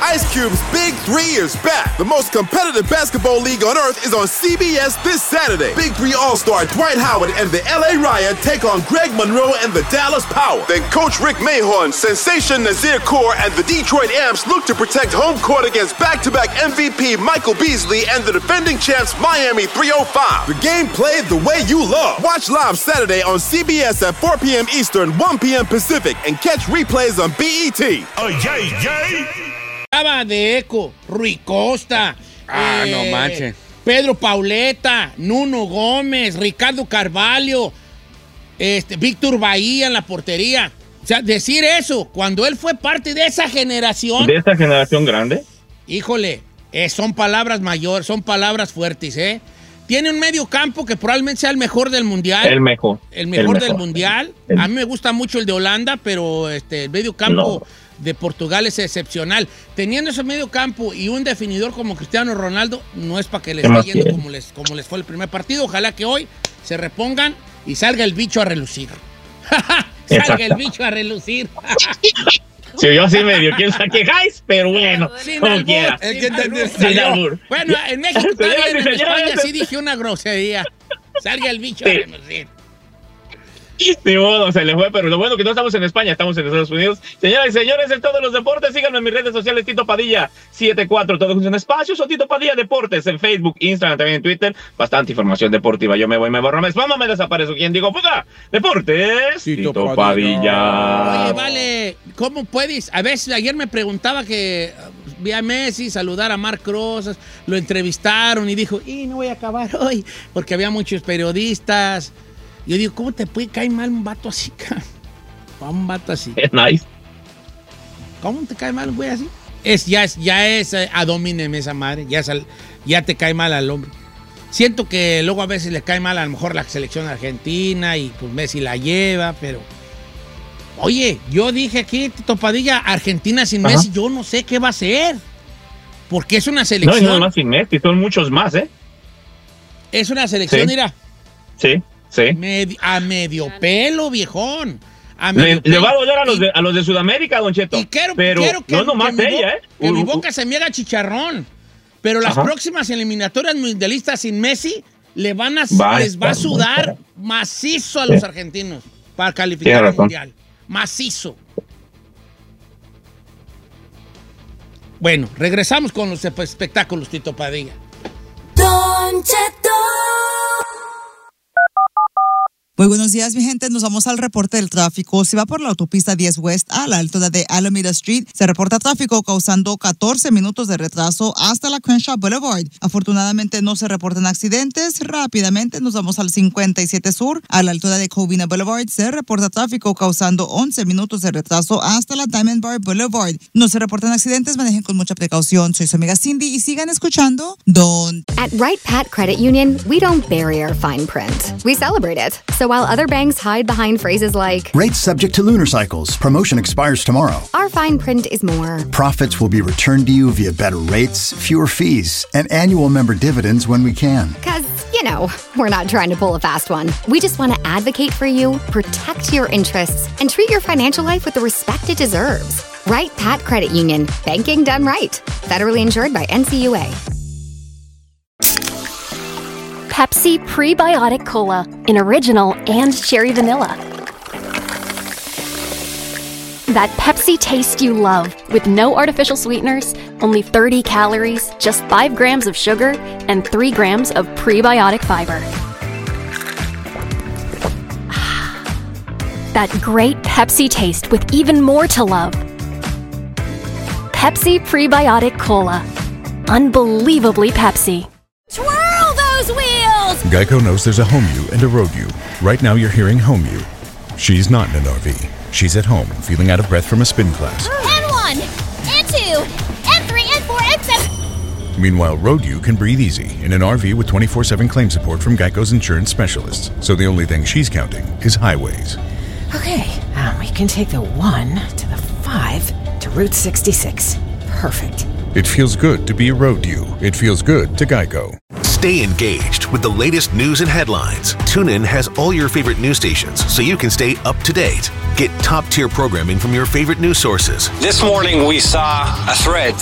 Ice Cube's Big 3 is back. The most competitive basketball league on earth is on CBS this Saturday. Big 3 All-Star Dwight Howard and the LA Riot take on Greg Monroe and the Dallas Power. Then Coach Rick Mahorn, Sensation Nazir Kaur, and the Detroit Amps look to protect home court against back-to-back MVP Michael Beasley and the defending champs Miami 305. The game played the way you love. Watch live Saturday on CBS at 4 p.m. Eastern, 1 p.m. Pacific, and catch replays on BET. Oh, yay! Estaba de Eco, Rui Costa. No manches. Pedro Pauleta, Nuno Gómez, Ricardo Carvalho, Víctor Bahía en la portería. O sea, decir eso, cuando él fue parte de esa generación. ¿De esa generación grande? Híjole, son palabras mayores, son palabras fuertes, ¿eh? Tiene un medio campo que probablemente sea el mejor del mundial. El mejor del mundial. A mí me gusta mucho el de Holanda, pero el medio campo de Portugal es excepcional. Teniendo ese medio campo y un definidor como Cristiano Ronaldo, no es para que les esté yendo como les fue el primer partido. Ojalá que hoy se repongan y salga el bicho a relucir. Salga el bicho a relucir. Sí, yo sí medio quiero quejáis, pero bueno, como quiera. Sin albur. Bueno, en México también, en España sí dije una grosería. Salga el bicho a relucir. Ni modo, se le fue, pero lo bueno que no estamos en España, estamos en Estados Unidos. Señoras y señores, en todos los deportes, síganme en mis redes sociales, Tito Padilla 74, todo junto en espacios, o Tito Padilla Deportes, en Facebook, Instagram, también en Twitter. Bastante información deportiva. Yo me voy, me borro, me espamo, me desaparezco. ¿Quién digo? ¡Puga! Deportes, Tito Padilla. Oye, vale, ¿cómo puedes? A veces, ayer me preguntaba que vi a Messi saludar a Marc Rosas, lo entrevistaron y dijo, no voy a acabar hoy, porque había muchos periodistas. Yo digo, ¿cómo te puede caer mal un vato así, cabrón? Un vato así. Es nice. ¿Cómo te cae mal un güey así? Ya es ad hominem esa madre. Ya te cae mal al hombre. Siento que luego a veces le cae mal a lo mejor la selección argentina y pues Messi la lleva, pero... Oye, yo dije aquí, Tito Padilla, Argentina sin Messi, yo no sé qué va a hacer. Porque es una selección... No más sin Messi, son muchos más, ¿eh? Es una selección, mira. Sí. A medio pelo, viejón. Le va a doler a los de Sudamérica, Don Cheto. Y quiero no nomás ella, ¿eh? Que mi boca se me haga chicharrón. Pero las próximas eliminatorias mundialistas sin Messi les va a sudar macizo a los argentinos para calificar al mundial. Macizo. Bueno, regresamos con los espectáculos, Tito Padilla. Don Cheto. Muy buenos días, mi gente. Nos vamos al reporte del tráfico. Si va por la autopista 10 West a la altura de Alameda Street, se reporta tráfico causando 14 minutos de retraso hasta la Crenshaw Boulevard. Afortunadamente no se reportan accidentes. Rápidamente nos vamos al 57 Sur. A la altura de Covina Boulevard se reporta tráfico causando 11 minutos de retraso hasta la Diamond Bar Boulevard. No se reportan accidentes. Manejen con mucha precaución. Soy su amiga Cindy y sigan escuchando Don. At Wright Pat Credit Union, we don't bury our fine print. We celebrate it. So while other banks hide behind phrases like, rates subject to lunar cycles, promotion expires tomorrow, our fine print is more. Profits will be returned to you via better rates, fewer fees, and annual member dividends when we can. Because, we're not trying to pull a fast one. We just want to advocate for you, protect your interests, and treat your financial life with the respect it deserves. Wright Pat Credit Union. Banking done right. Federally insured by NCUA. Pepsi Prebiotic Cola in original and cherry vanilla. That Pepsi taste you love with no artificial sweeteners, only 30 calories, just 5 grams of sugar, and 3 grams of prebiotic fiber. That great Pepsi taste with even more to love. Pepsi Prebiotic Cola. Unbelievably Pepsi. Twirl those wheels! Geico knows there's a home you and a road you. Right now you're hearing home you. She's not in an RV. She's at home, feeling out of breath from a spin class. N1, N2, N3, N4, N7. Meanwhile, road you can breathe easy in an RV with 24/7 claim support from Geico's insurance specialists. So the only thing she's counting is highways. Okay, we can take the 1 to the 5 to Route 66. Perfect. It feels good to be a road you. It feels good to Geico. Stay engaged with the latest news and headlines. TuneIn has all your favorite news stations, so you can stay up to date. Get top-tier programming from your favorite news sources. This morning we saw a thread